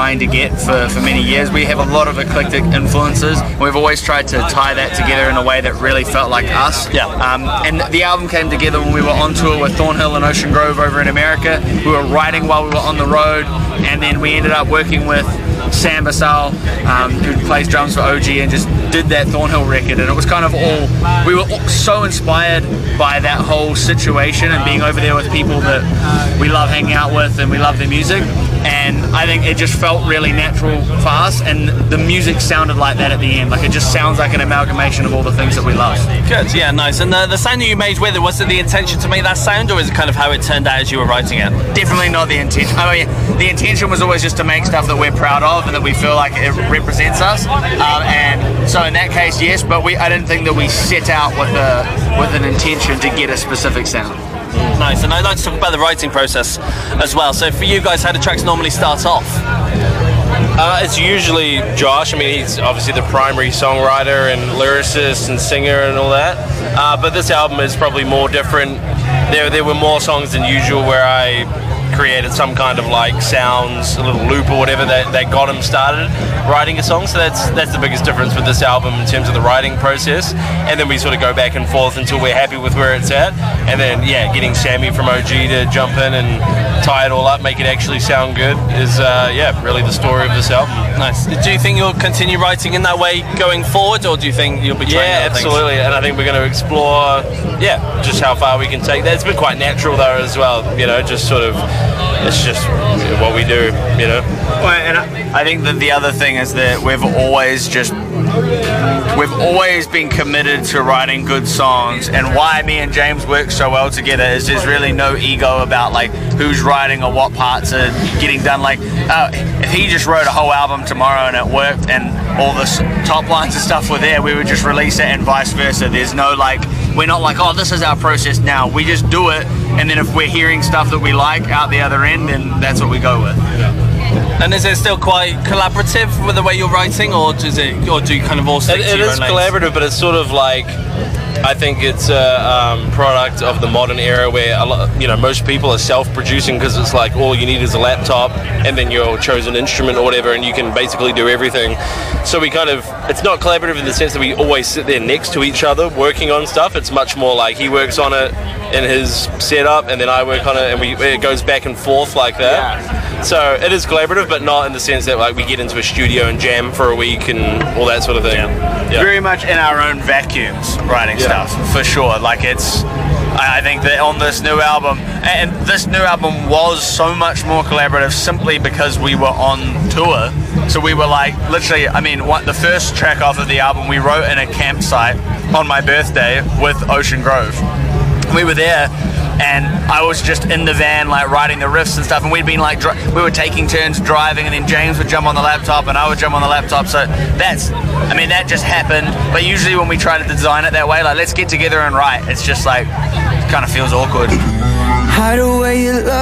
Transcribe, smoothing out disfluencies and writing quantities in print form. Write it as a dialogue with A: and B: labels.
A: trying to get for many years. We have a lot of eclectic influences. We've always tried to tie that together in a way that really felt like us.
B: Yeah.
A: And the album came together when we were on tour with Thornhill and Ocean Grove over in America. We were writing while we were on the road, and then we ended up working with Sam Basal, who plays drums for OG, and just did that Thornhill record. And it was kind of all, we were so inspired by that whole situation and being over there with people that we love hanging out with and we love their music. And I think it just felt really natural for us, and the music sounded like that at the end. Like, it just sounds like an amalgamation of all the things that we love.
B: Good, yeah, nice. And the sound that you made with it, was it the intention to make that sound, or is it kind of how it turned out as you were writing it?
A: Definitely not the intention. I mean, the intention was always just to make stuff that we're proud of and that we feel like it represents us. And so in that case, yes, but I didn't think that we set out with an intention to get a specific sound.
B: Nice, and I'd like to talk about the writing process as well. So for you guys, how do tracks normally start off?
C: It's usually Josh. I mean, he's obviously the primary songwriter and lyricist and singer and all that. But this album is probably more different. There were more songs than usual where I created some kind of like sounds, a little loop or whatever that got him started writing a song. So that's the biggest difference with this album in terms of the writing process. And then we sort of go back and forth until we're happy with where it's at. And then yeah, getting Sammy from OG to jump in and tie it all up, make it actually sound good is really the story of this album.
B: Nice. Do you think you'll continue writing in that way going forward, or do you think you'll be trying other things?
C: Absolutely. And I think we're going to explore just how far we can take that. It's been quite natural though as well, just sort of, it's just what we do,
A: Well, and I think that the other thing is that we've always been committed to writing good songs, and why me and James work so well together is there's really no ego about like who's writing or what parts are getting done. Like if he just wrote a whole album tomorrow and it worked and all the top lines and stuff were there, we would just release it, and vice versa. There's no like, we're not like, oh, this is our process now. We just do it, and then if we're hearing stuff that we like out the other end, then that's what we go with.
B: And is it still quite collaborative with the way you're writing, or do you kind of all stick to your own lanes?
C: It is collaborative, but it's sort of like, I think it's a product of the modern era where most people are self-producing, because it's like all you need is a laptop and then your chosen instrument or whatever, and you can basically do everything. So we kind of, it's not collaborative in the sense that we always sit there next to each other working on stuff. It's much more like he works on it in his setup and then I work on it, and it goes back and forth like that. Yeah. So it is collaborative, but not in the sense that like we get into a studio and jam for a week and all that sort of thing.
A: Yeah. Very much in our own vacuums writing stuff, for sure. Like I think that on this new album, and this new album was so much more collaborative simply because we were on tour. So we were like, literally, I mean, the first track off of the album we wrote in a campsite on my birthday with Ocean Grove. We were there, and I was just in the van like writing the riffs and stuff, and we'd been like we were taking turns driving, and then James would jump on the laptop and I would jump on the laptop. So that just happened. But usually when we try to design it that way, like let's get together and write, it's just like, it kind of feels awkward.